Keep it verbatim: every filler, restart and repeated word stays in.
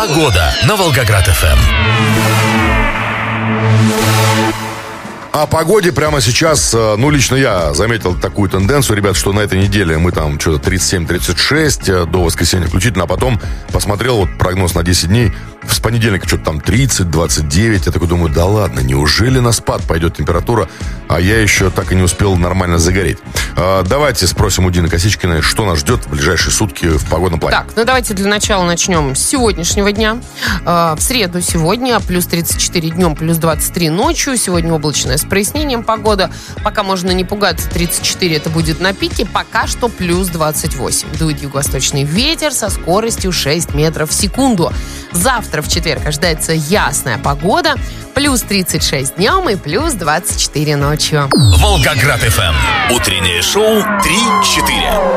Погода на Волгоград-ФМ. О погоде прямо сейчас, ну, лично я заметил такую тенденцию, ребят, что на этой неделе мы там что-то тридцать семь тридцать шесть до воскресенья включительно, а потом посмотрел вот прогноз на десять дней, с понедельника что-то там тридцать двадцать девять, я такой думаю, да ладно, неужели на спад пойдет температура, а я еще так и не успел нормально загореть. А, давайте спросим у Дины Косичкиной, что нас ждет в ближайшие сутки в погодном плане. Так, ну давайте для начала начнем с сегодняшнего дня. В среду сегодня плюс тридцать четыре днем, плюс двадцать три ночью. Сегодня облачная с прояснением погода. Пока можно не пугаться, тридцать четыре это будет на пике. Пока что плюс двадцать восемь. Дует юго-восточный ветер со скоростью шесть метров в секунду. Завтра в четверг ожидается ясная погода. Плюс тридцать шесть днем и плюс двадцать четыре ночью. Волгоград-ФМ. Утреннее шоу три четыре.